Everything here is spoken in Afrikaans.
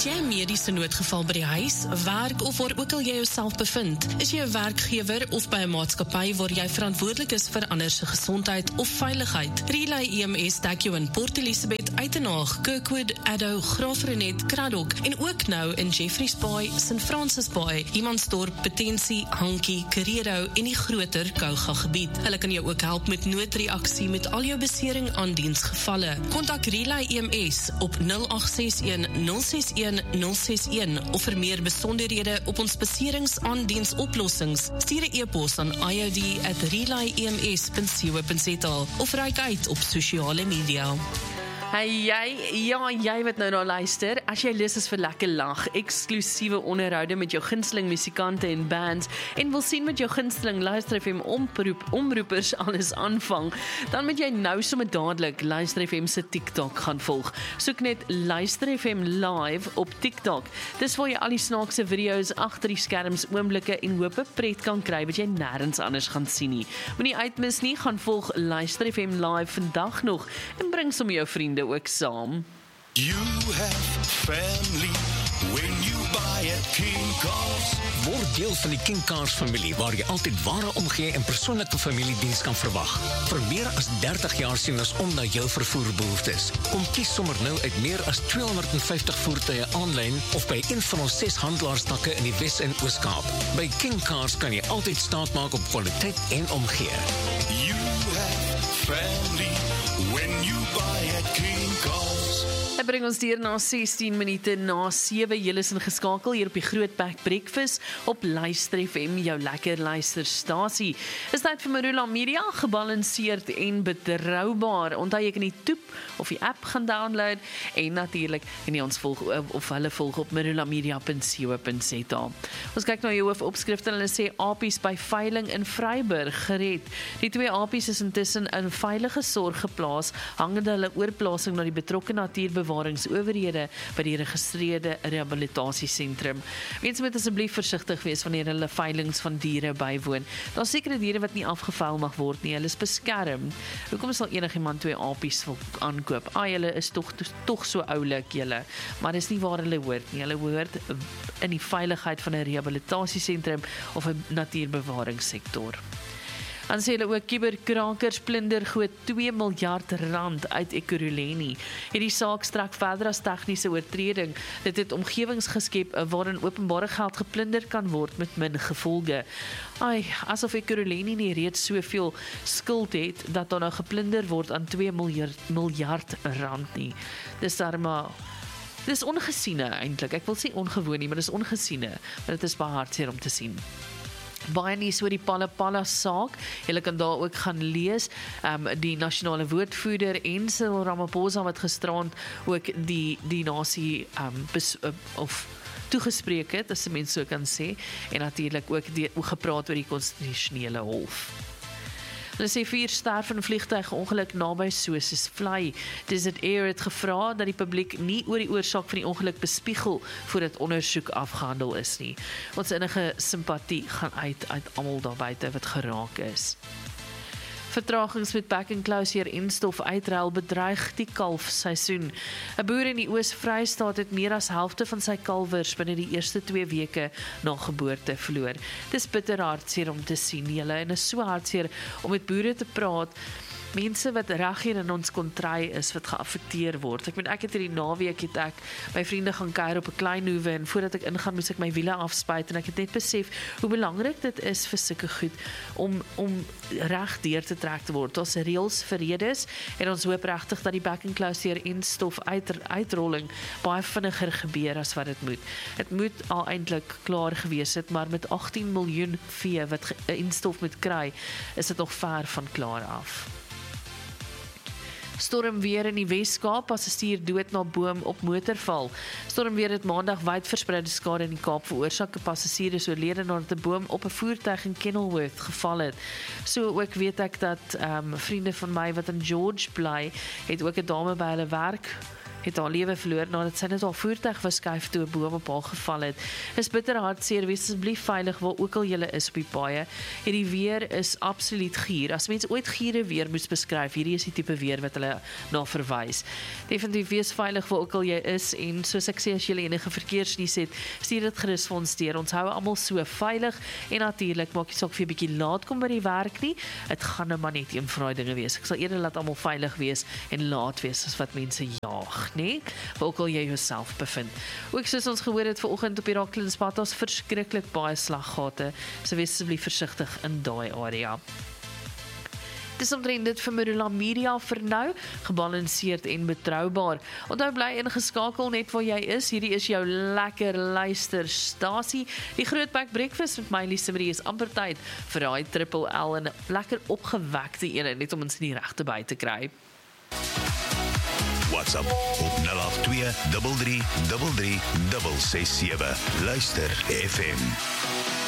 jy 'n mediese noodgeval by die huis, werk of waar ook al jy jouself bevind? Is jy 'n werkgewer of by 'n maatskappy waar jy verantwoordelik is vir ander se gesondheid of veiligheid? Relay EMS dek jou in Port Elizabeth, Uitenhaag, Kirkwood, Addo, Graafrenet, Craddock en ook nou in Jeffreys Bay, St. Francis Bay, Humansdorp, Potensie, Hankie, Carrero en die groter Kouga gebied. Hulle kan jou ook help met noodreaksie met al jou besering aan diensgevalle. Kontak Relay EMS op 0861 061 061 of vir meer besonderhede op ons beseringsaandiensoplossings, stuur 'n e-pos aan iod@relayems.co.za of reik uit op sosiale media. Hey jy wat nou luister, as jy lus is vir lekker lag, eksklusiewe onderhoude met jou gunsteling musikante en bands en wil sien met jou gunsteling Luister FM omroepers alles aanvang, dan moet jy nou sommer dadelik Luister FM se TikTok gaan volg. Soek net Luister FM live op TikTok. Dis waar jy al die snaakse video's agter die skerms, oomblikke en hoop pret kan kry wat jy nêrens anders gaan sien nie. Moenie uitmis nie, gaan volg Luister FM live vandag nog en bring sommer jou vriende ook saam. You have family when you buy a King Cars. Word deel van die King Cars familie waar jy altyd ware omgee en persoonlike familiediens kan verwag. Vir meer as 30 jaar sien ons om na jou vervoerbehoeftes. Kom kies sommer nou uit meer as 250 voertuie aanlyn of by een van ons 6 handelaarstakke in die Wes- en Oos-Kaap. By King Cars kan jy altyd staat maak op kwaliteit en omgee. You have family when you buy a King Cars. Dit bring ons deur na 16 minute na 7. Julle is ingeskakel hier op die Grootbek Breakfast op Luister FM, jou lekker luisterstasie. Is tyd vir Marula Media, gebalanseerd en betroubaar. Onthou jy kan die toep of die app gaan download en natuurlik en ons volg of hulle volg op marulamedia.co.za. Ons kyk na jou hoofopskrifte en hulle sê apies by veiling in Vryburg gered. Die 2 apies is intussen in veilige sorg geplaas, hangende hulle oorplasing na die betrokke natuurbewaringsowerhede by die geregistreerde rehabilitasiesentrum. Mense moet asseblief versigtig wees wanneer hulle veilings van diere bywoon. Daar's sekere diere wat nie afgevuil mag word nie, hulle is beskerm. Hoekom sal enigiemand 2 apies wil aankoop? Julle is tog so oulik julle, maar dis nie waar hulle hoort nie. Hulle hoort in die veiligheid van 'n rehabilitasiesentrum of 'n natuurbewaringssektor. Dan sê hulle ook kuberkrakers plunder goed 2 miljard rand uit Ekurhuleni. Hierdie saak strek verder as tegniese oortreding. Dit het omgewings geskep waarin openbare geld geplunder kan word met min gevolge. Asof Ekurhuleni nie reeds soveel skuld het dat daar nou geplunder word aan 2 miljard rand nie. Dis ongesiene eintlik. Ek wil sê ongewoon nie, maar dis ongesiene. Maar dit is baie hartseer om te sien. Baie nuus oor die Pala saak. Julle kan daar ook gaan lees. Die nasionale woordvoerder en Cyril Ramaphosa wat gisterand ook die nasie toegespreek het, as mense so kan sê, en natuurlik ook gepraat oor die konstitusionele hof. Hulle sê 4 sterf in vliegtuigongeluk naby Sossusvlei. Desert Air het gevra dat die publiek nie oor die oorsaak van die ongeluk bespiegel voordat ondersoek afgehandel is nie. Ons innige simpatie gaan uit almal daar buite wat geraak is. Vertragings met back-and-closure enstof uitruil bedreig die kalfseisoen. 'n Boer in die Oos-Vrystaat het meer as helfte van sy kalwers binne die eerste 2 weke na geboorte verloor. Dis bitter hartseer om te sien, julle, en is so hartseer om met boere te praat. Mense wat reg hier in ons kontry is, wat geaffekteer word. Ek het hierdie naweek my vriende gaan kuier op 'n klein hoewe en voordat ek ingaan moes ek my wiele afspuit en ek het net besef hoe belangrik dit is vir sulke goed om reg deur te trek te word. Ons reëls vir redes en ons hoop regtig dat die back-and-closure enstof uitrolling baie vinniger gebeur as wat dit moet. Dit moet al eintlik klaar gewees het, maar met 18 miljoen vee wat enstof moet kry, is dit nog ver van klaar af. Stormweer in die Wes-Kaap, passasier dood na boom op motorval. Stormweer het maandag wyd verspreide skade in die Kaap veroorsaak. 'n Passasier is oorlede nadat 'n boom op 'n voertuig in Kenilworth geval het. So ook weet ek dat vriende van my wat in George bly, het ook 'n dame by hulle werk het haar lewe verloor nadat sy net haar voertuig verskuif toe 'n boom op haar geval het. Is bitter hartseer, wees asseblief veilig waar ook al julle is op die paaie. Hierdie weer is absoluut gier. As mense ooit giere weer moes beskryf, hierdie is die tipe weer wat hulle na verwys. Definitief wees veilig waar ook al jy is en soos ek sê, as jy enige verkeersnuus het, stuur dit gerus vir ons deur. Ons hou almal so veilig en natuurlik maak jy saak vir 'n bietjie laat kom by die werk nie. Dit gaan nou maar net eenvoudig dinge wees. Ek sal eerder laat almal veilig wees en laat wees as wat mense jaag, nee? Waar ook al jy jouself bevind. Ook soos ons gehoor het vanoggend op die Raaklinspad, daar's verskriklik baie slaggate. So wees asseblief versigtig in daai area. Dis omtrent dit vir Marula Media vir nou, gebalanseerd en betroubaar. Onthou bly ingeskakel net waar jy is. Hierdie is jou lekker luisterstasie. Die Grootbek Breakfast met my Lise Marie is amper tyd vir daai triple L en 'n lekker opgewekte ene net om ons in die regte by te kry. WhatsApp op 082 33 33 667. Luister FM.